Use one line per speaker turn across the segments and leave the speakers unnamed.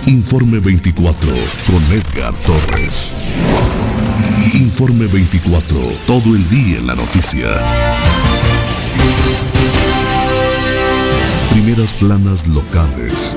Informe 24 con Edgar Torres. Informe 24, todo el día en la noticia. Primeras planas locales.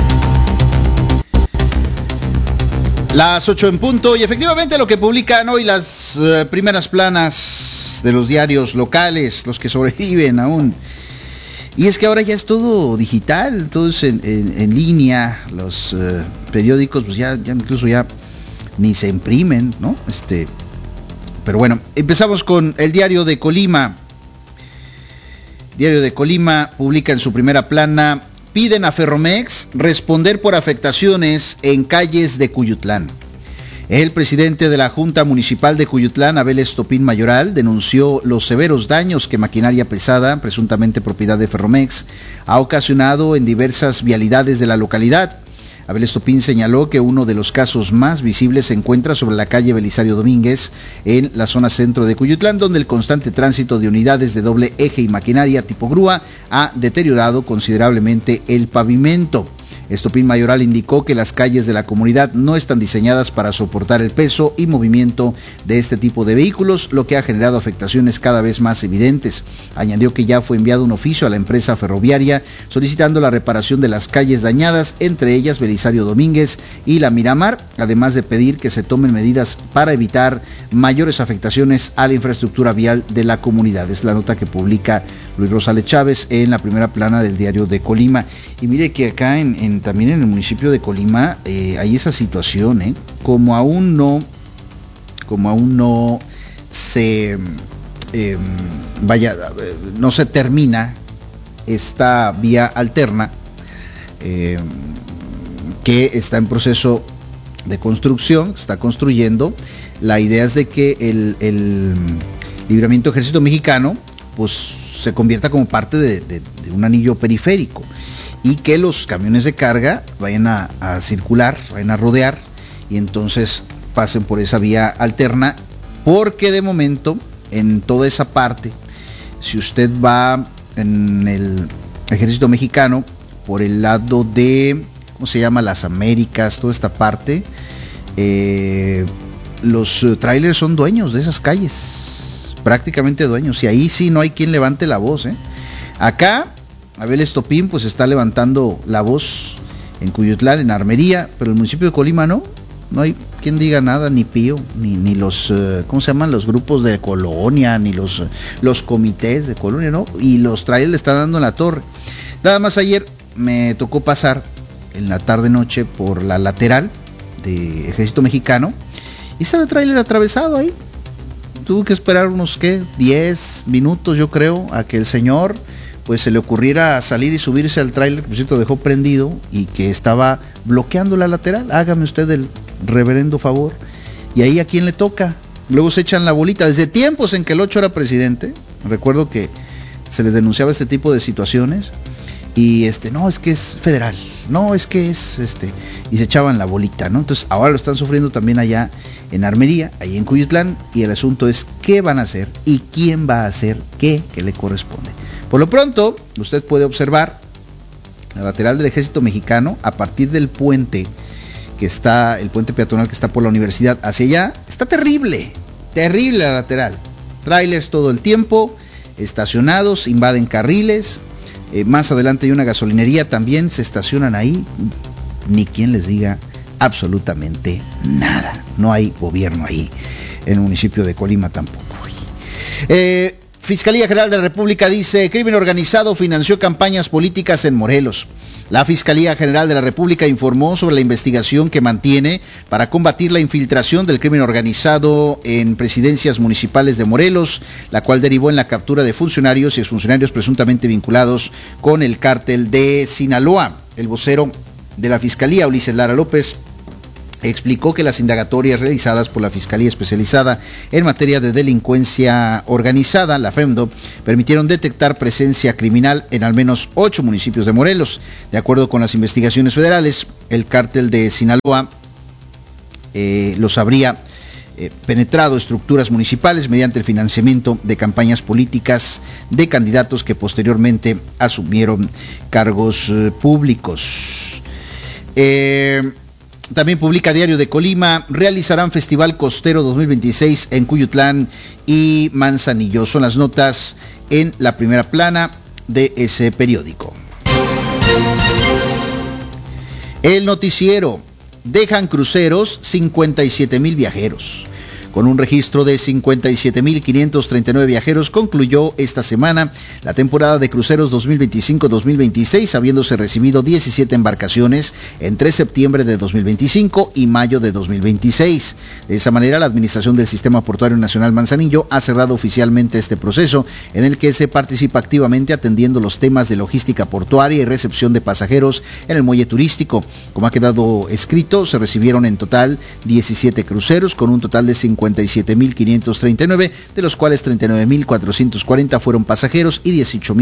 Las 8 en punto, y efectivamente lo que publican hoy las primeras planas de los diarios locales, los que sobreviven aún. Y es que ahora ya es todo digital, todo es en línea. Los periódicos pues ya incluso ya ni se imprimen, ¿no? Pero bueno, empezamos con el Diario de Colima. Diario de Colima publica en su primera plana: piden a Ferromex responder por afectaciones en calles de Cuyutlán. El presidente de la Junta Municipal de Cuyutlán, Abel Estopín Mayoral, denunció los severos daños que maquinaria pesada, presuntamente propiedad de Ferromex, ha ocasionado en diversas vialidades de la localidad. Abel Estopín señaló que uno de los casos más visibles se encuentra sobre la calle Belisario Domínguez, en la zona centro de Cuyutlán, donde el constante tránsito de unidades de doble eje y maquinaria tipo grúa ha deteriorado considerablemente el pavimento. Estopín Mayoral indicó que las calles de la comunidad no están diseñadas para soportar el peso y movimiento de este tipo de vehículos, lo que ha generado afectaciones cada vez más evidentes. Añadió que ya fue enviado un oficio a la empresa ferroviaria solicitando la reparación de las calles dañadas, entre ellas Belisario Domínguez y la Miramar, además de pedir que se tomen medidas para evitar mayores afectaciones a la infraestructura vial de la comunidad. Es la nota que publica Luis Rosales Chávez en la primera plana del Diario de Colima. Y mire que acá también en el municipio de Colima hay esa situación, como aún no se no se termina esta vía alterna que está en proceso de construcción, se está construyendo. La idea es de que el Libramiento Ejército Mexicano pues se convierta como parte de un anillo periférico, y que los camiones de carga vayan a circular, vayan a rodear, y entonces pasen por esa vía alterna, porque de momento en toda esa parte, si usted va en el Ejército Mexicano por el lado de, ¿cómo se llama?, Las Américas, toda esta parte, los trailers son dueños de esas calles, prácticamente dueños, y ahí sí no hay quien levante la voz, Acá Abel Estopín pues está levantando la voz en Cuyutlán, en Armería, pero el municipio de Colima no hay quien diga nada, ni pío, ni los, ¿cómo se llaman?, los grupos de colonia, ni los comités de colonia, ¿no? Y los trailers le están dando en la torre. Nada más ayer me tocó pasar en la tarde-noche por la lateral de Ejército Mexicano, y estaba el trailer atravesado ahí. Tuve que esperar unos, 10 minutos yo creo, a que el señor pues se le ocurriera salir y subirse al tráiler, que por cierto dejó prendido y que estaba bloqueando la lateral. Hágame usted el reverendo favor. Y ahí a quién le toca. Luego se echan la bolita. Desde tiempos en que el 8 era presidente, recuerdo que se les denunciaba este tipo de situaciones, y no, es que es federal, no, es que es y se echaban la bolita, ¿no? Entonces ahora lo están sufriendo también allá en Armería, ahí en Cuyutlán, y el asunto es qué van a hacer y quién va a hacer qué que le corresponde. Por lo pronto, usted puede observar la lateral del Ejército Mexicano, a partir del puente que está, el puente peatonal que está por la universidad hacia allá, está terrible la lateral. Trailers todo el tiempo, estacionados, invaden carriles. Más adelante hay una gasolinería, también se estacionan ahí, ni quien les diga absolutamente nada. No hay gobierno ahí, en el municipio de Colima tampoco. Fiscalía General de la República dice: crimen organizado financió campañas políticas en Morelos. La Fiscalía General de la República informó sobre la investigación que mantiene para combatir la infiltración del crimen organizado en presidencias municipales de Morelos, la cual derivó en la captura de funcionarios y exfuncionarios presuntamente vinculados con el cártel de Sinaloa. El vocero de la Fiscalía, Ulises Lara López, explicó que las indagatorias realizadas por la Fiscalía Especializada en Materia de Delincuencia Organizada, la FEMDO, permitieron detectar presencia criminal en al menos 8 municipios de Morelos. De acuerdo con las investigaciones federales, el cártel de Sinaloa los habría penetrado estructuras municipales mediante el financiamiento de campañas políticas de candidatos que posteriormente asumieron cargos públicos. También publica Diario de Colima, realizarán Festival Costero 2026 en Cuyutlán y Manzanillo. Son las notas en la primera plana de ese periódico. El noticiero, dejan cruceros 57,000 viajeros. Con un registro de 57,539 viajeros, concluyó esta semana la temporada de cruceros 2025-2026, habiéndose recibido 17 embarcaciones entre septiembre de 2025 y mayo de 2026. De esa manera, la Administración del Sistema Portuario Nacional Manzanillo ha cerrado oficialmente este proceso, en el que se participa activamente atendiendo los temas de logística portuaria y recepción de pasajeros en el muelle turístico. Como ha quedado escrito, se recibieron en total 17 cruceros con un total de 57,539, de los cuales 39,440 fueron pasajeros y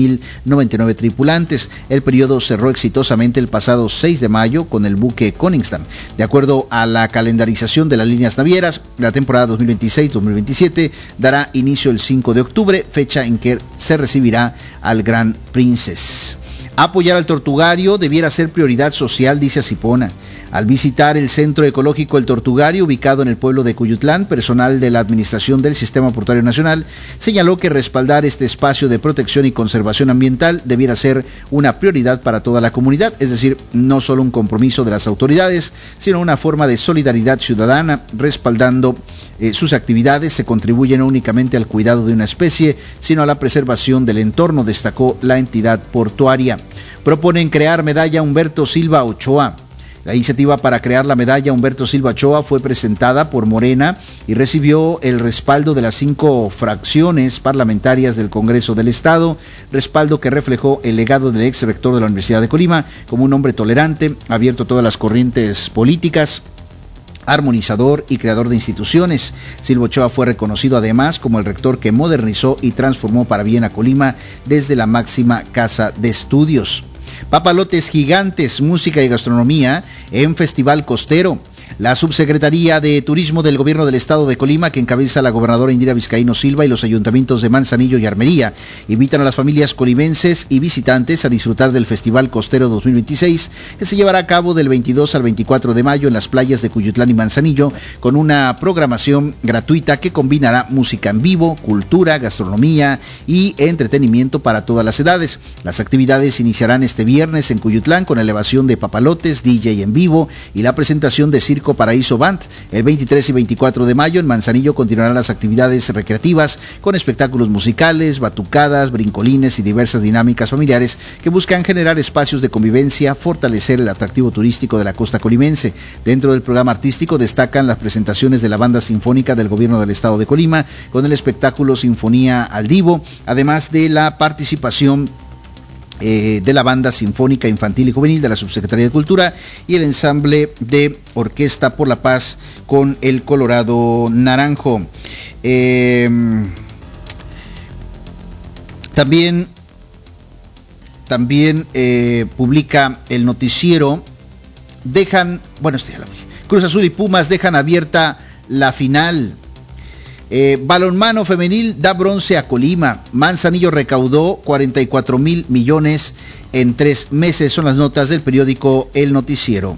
18,099 tripulantes. El periodo cerró exitosamente el pasado 6 de mayo con el buque Koningstam. De acuerdo a la calendarización de las líneas navieras, la temporada 2026-2027 dará inicio el 5 de octubre, fecha en que se recibirá al Gran Princess. Apoyar al tortugario debiera ser prioridad social, dice Asipona. Al visitar el Centro Ecológico El Tortugario, ubicado en el pueblo de Cuyutlán, personal de la Administración del Sistema Portuario Nacional señaló que respaldar este espacio de protección y conservación ambiental debiera ser una prioridad para toda la comunidad, es decir, no solo un compromiso de las autoridades, sino una forma de solidaridad ciudadana. Respaldando sus actividades se contribuye no únicamente al cuidado de una especie, sino a la preservación del entorno, destacó la entidad portuaria. Proponen crear medalla Humberto Silva Ochoa. La iniciativa para crear la medalla Humberto Silva Ochoa fue presentada por Morena y recibió el respaldo de las 5 fracciones parlamentarias del Congreso del Estado, respaldo que reflejó el legado del ex rector de la Universidad de Colima como un hombre tolerante, abierto a todas las corrientes políticas, armonizador y creador de instituciones. Silva Ochoa fue reconocido además como el rector que modernizó y transformó para bien a Colima desde la máxima casa de estudios. Papalotes gigantes, música y gastronomía en Festival Costero. La Subsecretaría de Turismo del Gobierno del Estado de Colima, que encabeza la gobernadora Indira Vizcaíno Silva, y los ayuntamientos de Manzanillo y Armería, invitan a las familias colimenses y visitantes a disfrutar del Festival Costero 2026, que se llevará a cabo del 22 al 24 de mayo en las playas de Cuyutlán y Manzanillo, con una programación gratuita que combinará música en vivo, cultura, gastronomía y entretenimiento para todas las edades. Las actividades iniciarán este viernes en Cuyutlán con elevación de papalotes, DJ en vivo y la presentación de Circo Paraíso Band. El 23 y 24 de mayo en Manzanillo continuarán las actividades recreativas con espectáculos musicales, batucadas, brincolines y diversas dinámicas familiares que buscan generar espacios de convivencia, fortalecer el atractivo turístico de la costa colimense. Dentro del programa artístico destacan las presentaciones de la Banda Sinfónica del Gobierno del Estado de Colima con el espectáculo Sinfonía al Divo, además de la participación de la Banda Sinfónica Infantil y Juvenil de la Subsecretaría de Cultura y el ensamble de Orquesta por la Paz con el Colorado Naranjo. También publica el noticiero, Cruz Azul y Pumas dejan abierta la final. Balonmano femenil da bronce a Colima. Manzanillo recaudó 44,000 millones en 3 meses. Son las notas del periódico El Noticiero.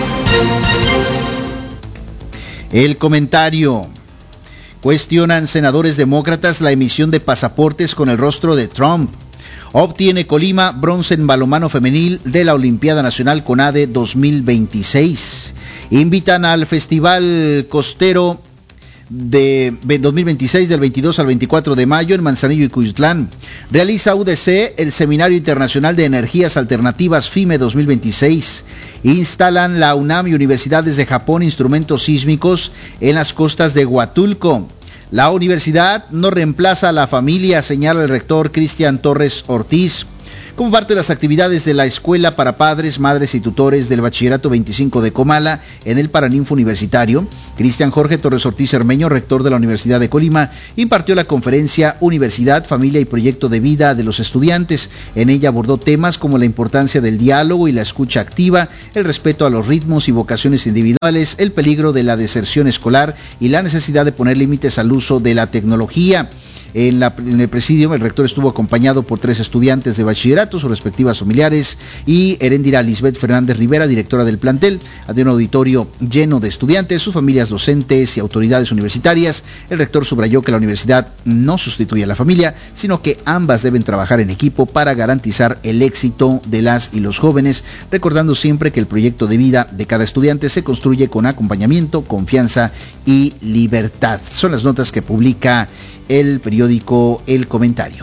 El comentario. Cuestionan senadores demócratas la emisión de pasaportes con el rostro de Trump. Obtiene Colima bronce en balonmano femenil de la Olimpiada Nacional CONADE 2026. Invitan al Festival Costero de 2026 del 22 al 24 de mayo en Manzanillo y Cuyutlán. Realiza UDC el Seminario Internacional de Energías Alternativas FIME 2026. Instalan la UNAM y universidades de Japón instrumentos sísmicos en las costas de Huatulco. La universidad no reemplaza a la familia, señala el rector Cristian Torres Ortiz. Como parte de las actividades de la Escuela para Padres, Madres y Tutores del Bachillerato 25 de Comala en el Paraninfo Universitario, Cristian Jorge Torres Ortiz Cermeño, rector de la Universidad de Colima, impartió la conferencia Universidad, Familia y Proyecto de Vida de los Estudiantes. En ella abordó temas como la importancia del diálogo y la escucha activa, el respeto a los ritmos y vocaciones individuales, el peligro de la deserción escolar y la necesidad de poner límites al uso de la tecnología. En el presidium, el rector estuvo acompañado por 3 estudiantes de bachillerato, sus respectivas familiares, y Heréndira Lisbeth Fernández Rivera, directora del plantel. Ante un auditorio lleno de estudiantes, sus familias, docentes y autoridades universitarias, el rector subrayó que la universidad no sustituye a la familia, sino que ambas deben trabajar en equipo para garantizar el éxito de las y los jóvenes, recordando siempre que el proyecto de vida de cada estudiante se construye con acompañamiento, confianza y libertad. Son las notas que publica el periódico El Comentario.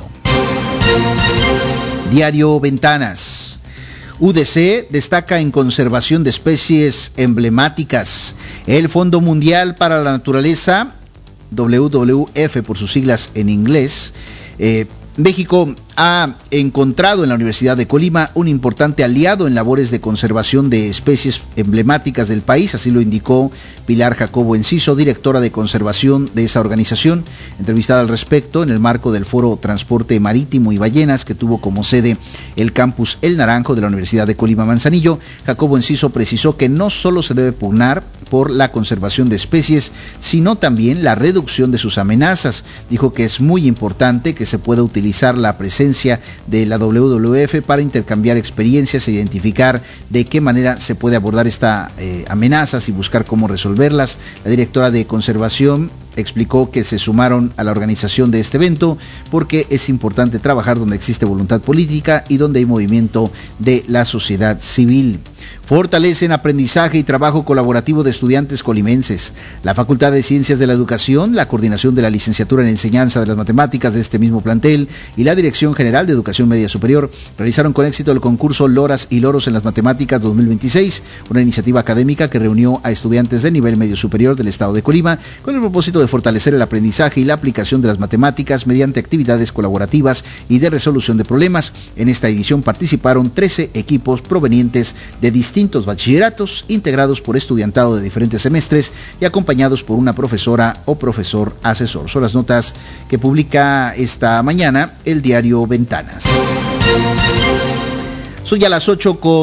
Diario Ventanas. UDC destaca en conservación de especies emblemáticas. El Fondo Mundial para la Naturaleza, WWF por sus siglas en inglés, México ha encontrado en la Universidad de Colima un importante aliado en labores de conservación de especies emblemáticas del país, así lo indicó Pilar Jacobo Enciso, directora de conservación de esa organización, entrevistada al respecto en el marco del Foro Transporte Marítimo y Ballenas que tuvo como sede el campus El Naranjo de la Universidad de Colima Manzanillo. Jacobo Enciso precisó que no solo se debe pugnar por la conservación de especies, sino también la reducción de sus amenazas. Dijo que es muy importante que se pueda utilizar la presencia de la WWF para intercambiar experiencias e identificar de qué manera se puede abordar estas amenazas y buscar cómo resolverlas. La directora de conservación explicó que se sumaron a la organización de este evento porque es importante trabajar donde existe voluntad política y donde hay movimiento de la sociedad civil. Fortalecen aprendizaje y trabajo colaborativo de estudiantes colimenses. La Facultad de Ciencias de la Educación, la Coordinación de la Licenciatura en Enseñanza de las Matemáticas de este mismo plantel y la Dirección General de Educación Media Superior realizaron con éxito el concurso Loras y Loros en las Matemáticas 2026, una iniciativa académica que reunió a estudiantes de nivel medio superior del estado de Colima con el propósito de fortalecer el aprendizaje y la aplicación de las matemáticas mediante actividades colaborativas y de resolución de problemas. En esta edición participaron 13 equipos provenientes de distintos bachilleratos, integrados por estudiantado de diferentes semestres y acompañados por una profesora o profesor asesor. Son las notas que publica esta mañana el diario Ventanas. Son ya las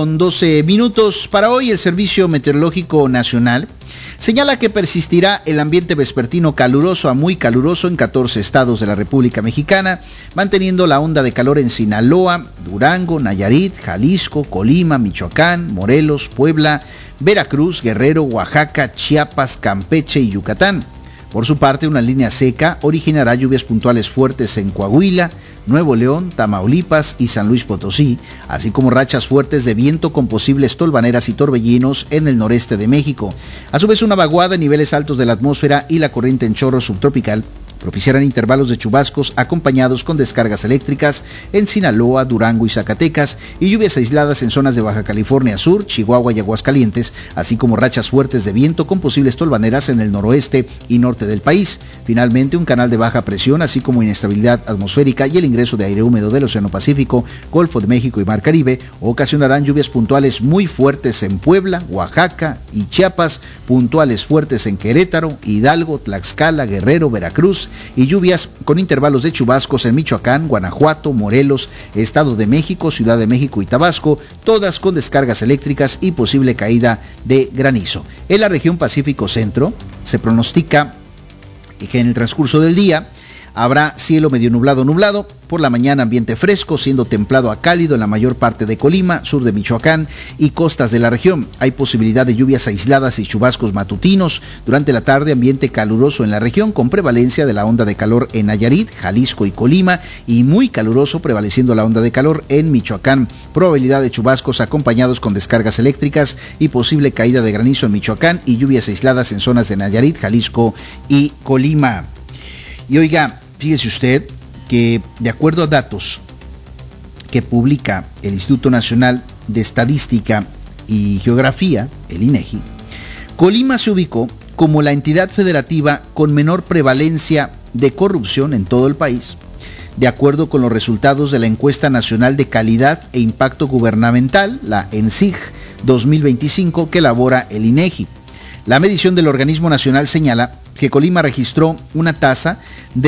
8:12. Para hoy el Servicio Meteorológico Nacional señala que persistirá el ambiente vespertino caluroso a muy caluroso en 14 estados de la República Mexicana, manteniendo la onda de calor en Sinaloa, Durango, Nayarit, Jalisco, Colima, Michoacán, Morelos, Puebla, Veracruz, Guerrero, Oaxaca, Chiapas, Campeche y Yucatán. Por su parte, una línea seca originará lluvias puntuales fuertes en Coahuila, Nuevo León, Tamaulipas y San Luis Potosí, así como rachas fuertes de viento con posibles tolvaneras y torbellinos en el noreste de México. A su vez, una vaguada en niveles altos de la atmósfera y la corriente en chorro subtropical propiciarán intervalos de chubascos acompañados con descargas eléctricas en Sinaloa, Durango y Zacatecas y lluvias aisladas en zonas de Baja California Sur, Chihuahua y Aguascalientes, así como rachas fuertes de viento con posibles tolvaneras en el noroeste y norte del país. Finalmente, un canal de baja presión, así como inestabilidad atmosférica y el ingreso de aire húmedo del Océano Pacífico, Golfo de México y Mar Caribe ocasionarán lluvias puntuales muy fuertes en Puebla, Oaxaca y Chiapas, puntuales fuertes en Querétaro, Hidalgo, Tlaxcala, Guerrero, Veracruz, y lluvias con intervalos de chubascos en Michoacán, Guanajuato, Morelos, Estado de México, Ciudad de México y Tabasco, todas con descargas eléctricas y posible caída de granizo. En la región Pacífico Centro se pronostica que en el transcurso del día habrá cielo medio nublado, por la mañana ambiente fresco, siendo templado a cálido en la mayor parte de Colima, sur de Michoacán y costas de la región. Hay posibilidad de lluvias aisladas y chubascos matutinos. Durante la tarde, ambiente caluroso en la región, con prevalencia de la onda de calor en Nayarit, Jalisco y Colima, y muy caluroso prevaleciendo la onda de calor en Michoacán. Probabilidad de chubascos acompañados con descargas eléctricas y posible caída de granizo en Michoacán y lluvias aisladas en zonas de Nayarit, Jalisco y Colima. Y oiga, fíjese usted que de acuerdo a datos que publica el Instituto Nacional de Estadística y Geografía, el INEGI, Colima se ubicó como la entidad federativa con menor prevalencia de corrupción en todo el país, de acuerdo con los resultados de la Encuesta Nacional de Calidad e Impacto Gubernamental, la ENSIG 2025, que elabora el INEGI. La medición del organismo nacional señala que Colima registró una tasa de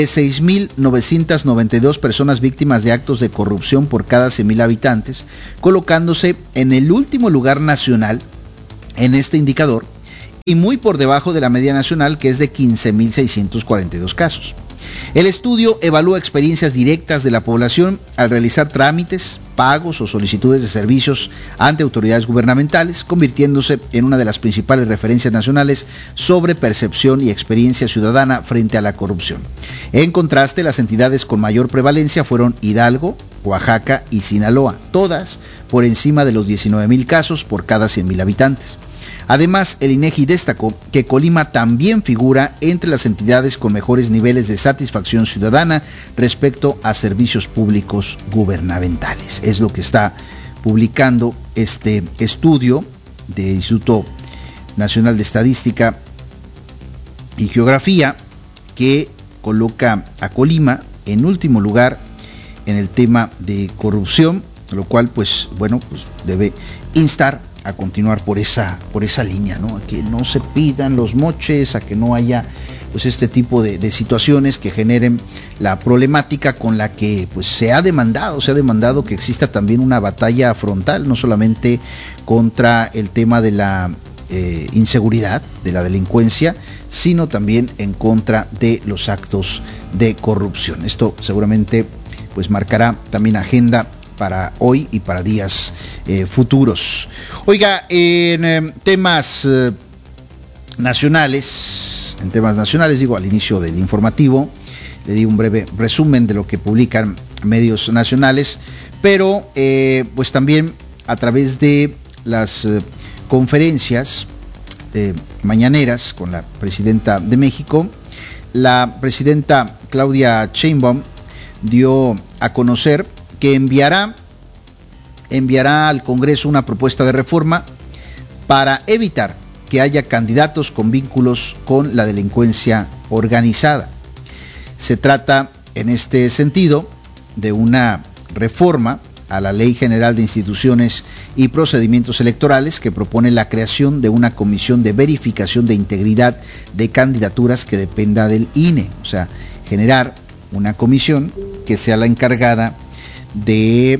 6.992 personas víctimas de actos de corrupción por cada 100.000 habitantes, colocándose en el último lugar nacional en este indicador y muy por debajo de la media nacional, que es de 15.642 casos. El estudio evalúa experiencias directas de la población al realizar trámites, pagos o solicitudes de servicios ante autoridades gubernamentales, convirtiéndose en una de las principales referencias nacionales sobre percepción y experiencia ciudadana frente a la corrupción. En contraste, las entidades con mayor prevalencia fueron Hidalgo, Oaxaca y Sinaloa, todas por encima de los 19,000 casos por cada 100,000 habitantes. Además, el INEGI destacó que Colima también figura entre las entidades con mejores niveles de satisfacción ciudadana respecto a servicios públicos gubernamentales. Es lo que está publicando este estudio del Instituto Nacional de Estadística y Geografía, que coloca a Colima en último lugar en el tema de corrupción, lo cual pues debe instar a continuar por esa línea, ¿no? A que no se pidan los moches, a que no haya pues este tipo de situaciones que generen la problemática con la que pues se ha demandado que exista también una batalla frontal, no solamente contra el tema de la inseguridad, de la delincuencia, sino también en contra de los actos de corrupción. Esto seguramente pues marcará también agenda para hoy y para días futuros. Oiga, en temas nacionales, digo, al inicio del informativo, le di un breve resumen de lo que publican medios nacionales, pero pues también a través de las conferencias mañaneras con la presidenta de México, la presidenta Claudia Sheinbaum dio a conocer que enviará al Congreso una propuesta de reforma para evitar que haya candidatos con vínculos con la delincuencia organizada. Se trata, en este sentido, de una reforma a la Ley General de Instituciones y Procedimientos Electorales que propone la creación de una comisión de verificación de integridad de candidaturas que dependa del INE, o sea, generar una comisión que sea la encargada de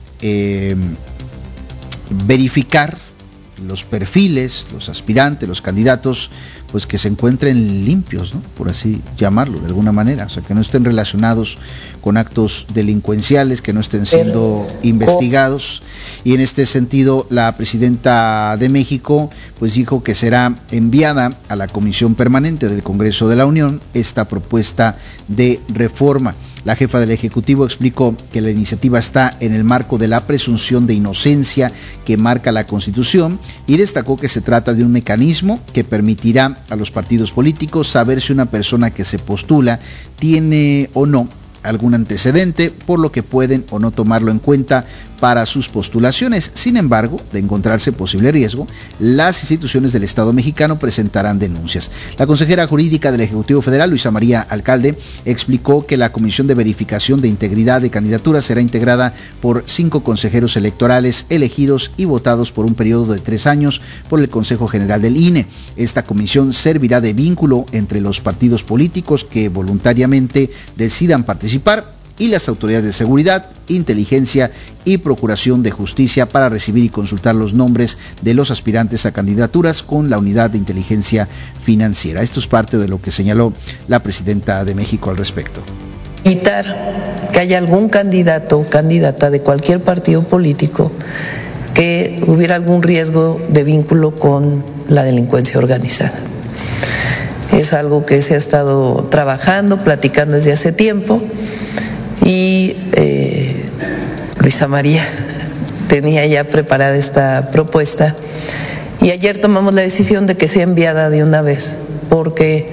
verificar los perfiles, los aspirantes, los candidatos, pues que se encuentren limpios, ¿no? Por así llamarlo, de alguna manera, o sea, que no estén relacionados con actos delincuenciales, que no estén siendo investigados. Y en este sentido, la presidenta de México, pues dijo que será enviada a la Comisión Permanente del Congreso de la Unión esta propuesta de reforma. La jefa del Ejecutivo explicó que la iniciativa está en el marco de la presunción de inocencia que marca la Constitución y destacó que se trata de un mecanismo que permitirá a los partidos políticos saber si una persona que se postula tiene o no algún antecedente, por lo que pueden o no tomarlo en cuenta para sus postulaciones. Sin embargo, de encontrarse posible riesgo, las instituciones del Estado mexicano presentarán denuncias. La consejera jurídica del Ejecutivo Federal, Luisa María Alcalde, explicó que la Comisión de Verificación de Integridad de Candidaturas será integrada por 5 consejeros electorales elegidos y votados por un periodo de 3 años por el Consejo General del INE. Esta comisión servirá de vínculo entre los partidos políticos que voluntariamente decidan participar y las autoridades de seguridad, inteligencia y procuración de justicia para recibir y consultar los nombres de los aspirantes a candidaturas con la unidad de inteligencia financiera. Esto es parte de lo que señaló la presidenta de México al respecto.
Evitar que haya algún candidato o candidata de cualquier partido político que hubiera algún riesgo de vínculo con la delincuencia organizada. Es algo que se ha estado trabajando, platicando desde hace tiempo y Luisa María tenía ya preparada esta propuesta y ayer tomamos la decisión de que sea enviada de una vez porque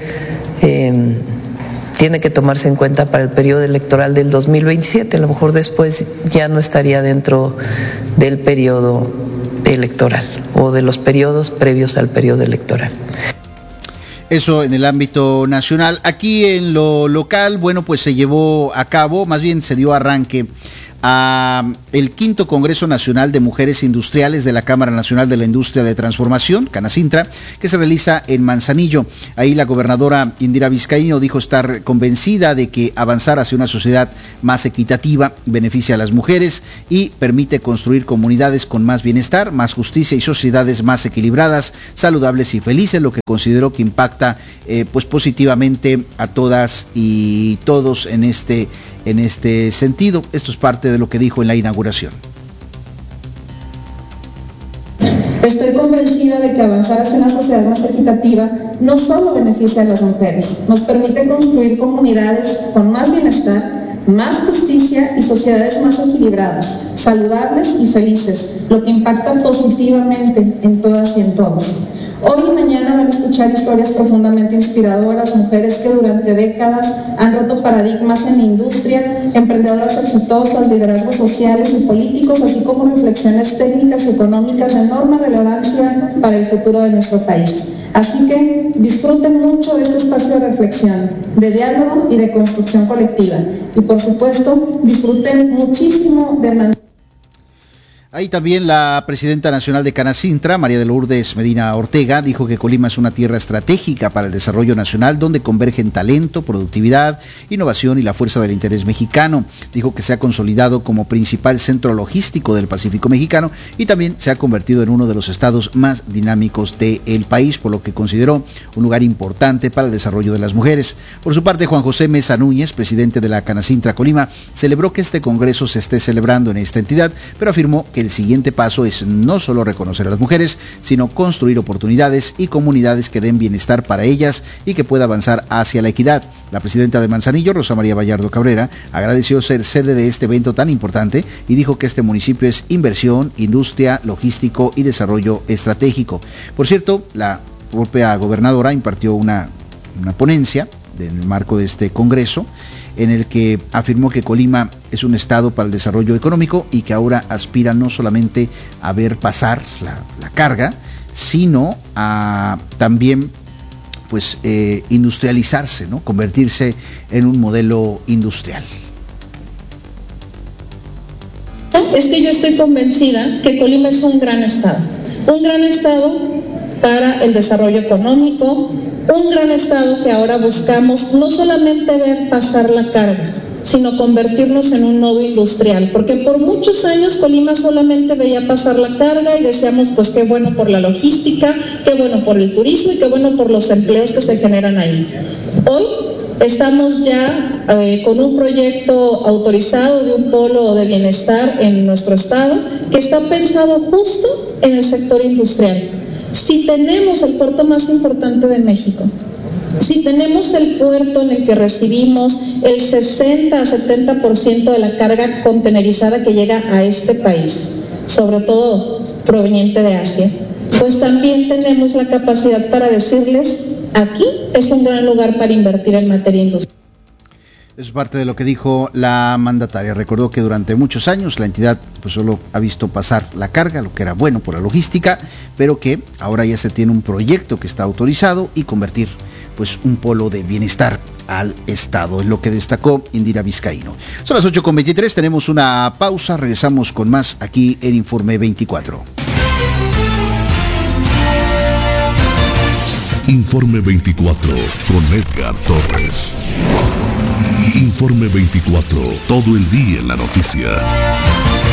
tiene que tomarse en cuenta para el periodo electoral del 2027, a lo mejor después ya no estaría dentro del periodo electoral o de los periodos previos al periodo electoral.
Eso en el ámbito nacional. Aquí en lo local, bueno, pues se llevó a cabo, más bien se dio arranque el quinto Congreso Nacional de Mujeres Industriales de la Cámara Nacional de la Industria de Transformación, Canacintra, que se realiza en Manzanillo. Ahí la gobernadora Indira Vizcaíno dijo estar convencida de que avanzar hacia una sociedad más equitativa beneficia a las mujeres y permite construir comunidades con más bienestar, más justicia y sociedades más equilibradas, saludables y felices, lo que consideró que impacta pues positivamente a todas y todos en este sentido. Esto es parte de lo que dijo en la inauguración.
Estoy convencida de que avanzar hacia una sociedad más equitativa no solo beneficia a las mujeres, nos permite construir comunidades con más bienestar, más justicia y sociedades más equilibradas, saludables y felices, lo que impacta positivamente en todas y en todos. Hoy y mañana van a escuchar historias profundamente inspiradoras, mujeres que durante décadas han roto paradigmas en la industria, emprendedoras exitosas, liderazgos sociales y políticos, así como reflexiones técnicas y económicas de enorme relevancia para el futuro de nuestro país. Así que disfruten mucho de este espacio de reflexión, de diálogo y de construcción colectiva. Y por supuesto, disfruten muchísimo de
Ahí también la presidenta nacional de Canacintra, María de Lourdes Medina Ortega, dijo que Colima es una tierra estratégica para el desarrollo nacional donde convergen talento, productividad, innovación y la fuerza del interés mexicano. Dijo que se ha consolidado como principal centro logístico del Pacífico mexicano y también se ha convertido en uno de los estados más dinámicos del país, por lo que consideró un lugar importante para el desarrollo de las mujeres. Por su parte, Juan José Mesa Núñez, presidente de la Canacintra Colima, celebró que este congreso se esté celebrando en esta entidad, pero afirmó que el siguiente paso es no solo reconocer a las mujeres, sino construir oportunidades y comunidades que den bienestar para ellas y que pueda avanzar hacia la equidad. La presidenta de Manzanillo, Rosa María Vallardo Cabrera, agradeció ser sede de este evento tan importante y dijo que este municipio es inversión, industria, logístico y desarrollo estratégico. Por cierto, la propia gobernadora impartió una ponencia en el marco de este congreso, en el que afirmó que Colima es un estado para el desarrollo económico y que ahora aspira no solamente a ver pasar la carga, sino a también pues industrializarse, ¿no? Convertirse en un modelo industrial.
Es que yo estoy convencida que Colima es un gran estado para el desarrollo económico, un gran estado que ahora buscamos no solamente ver pasar la carga, sino convertirnos en un nodo industrial, porque por muchos años Colima solamente veía pasar la carga y decíamos pues qué bueno por la logística, qué bueno por el turismo y qué bueno por los empleos que se generan ahí. Hoy estamos ya con un proyecto autorizado de un polo de bienestar en nuestro estado que está pensado justo en el sector industrial. Si tenemos el puerto más importante de México, si tenemos el puerto en el que recibimos el 60 a 70% de la carga contenerizada que llega a este país, sobre todo proveniente de Asia, pues también tenemos la capacidad para decirles, aquí es un gran lugar para invertir en materia industrial.
Es parte de lo que dijo la mandataria. Recordó que durante muchos años la entidad pues solo ha visto pasar la carga, lo que era bueno por la logística, pero que ahora ya se tiene un proyecto que está autorizado y convertir pues un polo de bienestar al estado, es lo que destacó Indira Vizcaíno. Son las 8:23, tenemos una pausa, regresamos con más aquí en Informe 24.
Informe 24 con Edgar Torres. Informe 24, todo el día en la noticia.